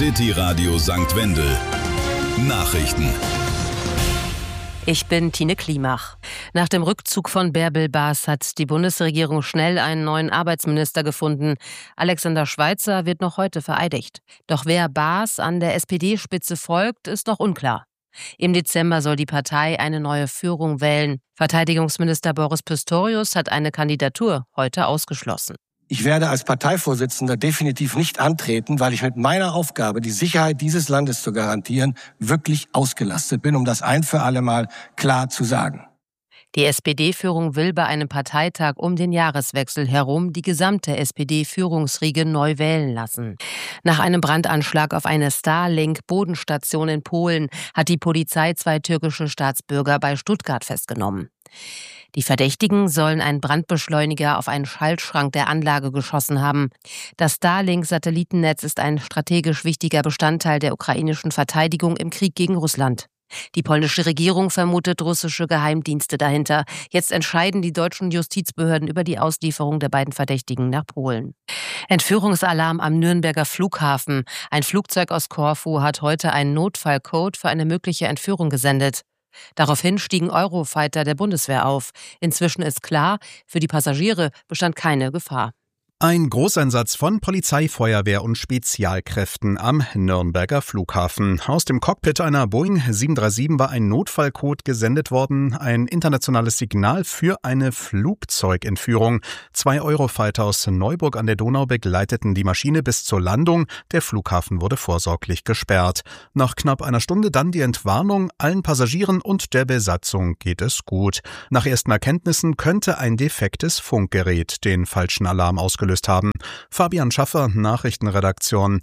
City Radio St. Wendel. Nachrichten. Ich bin Tine Klimach. Nach dem Rückzug von Bärbel Baas hat die Bundesregierung schnell einen neuen Arbeitsminister gefunden. Alexander Schweitzer wird noch heute vereidigt. Doch wer Baas an der SPD-Spitze folgt, ist noch unklar. Im Dezember soll die Partei eine neue Führung wählen. Verteidigungsminister Boris Pistorius hat eine Kandidatur heute ausgeschlossen. Ich werde als Parteivorsitzender definitiv nicht antreten, weil ich mit meiner Aufgabe, die Sicherheit dieses Landes zu garantieren, wirklich ausgelastet bin, um das ein für alle Mal klar zu sagen. Die SPD-Führung will bei einem Parteitag um den Jahreswechsel herum die gesamte SPD-Führungsriege neu wählen lassen. Nach einem Brandanschlag auf eine Starlink-Bodenstation in Polen hat die Polizei 2 türkische Staatsbürger bei Stuttgart festgenommen. Die Verdächtigen sollen einen Brandbeschleuniger auf einen Schaltschrank der Anlage geschossen haben. Das Starlink-Satellitennetz ist ein strategisch wichtiger Bestandteil der ukrainischen Verteidigung im Krieg gegen Russland. Die polnische Regierung vermutet russische Geheimdienste dahinter. Jetzt entscheiden die deutschen Justizbehörden über die Auslieferung der beiden Verdächtigen nach Polen. Entführungsalarm am Nürnberger Flughafen. Ein Flugzeug aus Korfu hat heute einen Notfallcode für eine mögliche Entführung gesendet. Daraufhin stiegen Eurofighter der Bundeswehr auf. Inzwischen ist klar, für die Passagiere bestand keine Gefahr. Ein Großeinsatz von Polizei, Feuerwehr und Spezialkräften am Nürnberger Flughafen. Aus dem Cockpit einer Boeing 737 war ein Notfallcode gesendet worden, ein internationales Signal für eine Flugzeugentführung. 2 Eurofighter aus Neuburg an der Donau begleiteten die Maschine bis zur Landung. Der Flughafen wurde vorsorglich gesperrt. Nach knapp einer Stunde dann die Entwarnung. Allen Passagieren und der Besatzung geht es gut. Nach ersten Erkenntnissen könnte ein defektes Funkgerät den falschen Alarm ausgelöst haben. Fabian Schaffer, Nachrichtenredaktion.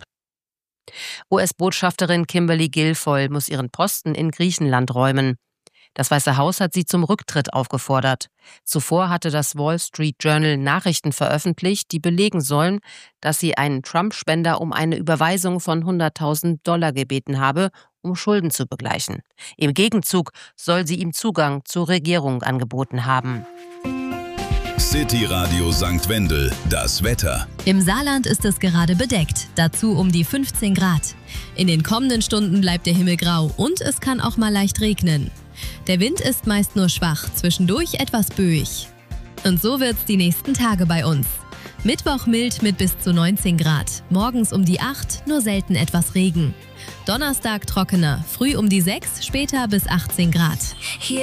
US-Botschafterin Kimberly Guilfoyle muss ihren Posten in Griechenland räumen. Das Weiße Haus hat sie zum Rücktritt aufgefordert. Zuvor hatte das Wall Street Journal Nachrichten veröffentlicht, die belegen sollen, dass sie einen Trump-Spender um eine Überweisung von $100.000 gebeten habe, um Schulden zu begleichen. Im Gegenzug soll sie ihm Zugang zur Regierung angeboten haben. City Radio St. Wendel, das Wetter. Im Saarland ist es gerade bedeckt, dazu um die 15 Grad. In den kommenden Stunden bleibt der Himmel grau und es kann auch mal leicht regnen. Der Wind ist meist nur schwach, zwischendurch etwas böig. Und so wird's die nächsten Tage bei uns. Mittwoch mild mit bis zu 19 Grad, morgens um die 8, nur selten etwas Regen. Donnerstag trockener, früh um die 6, später bis 18 Grad.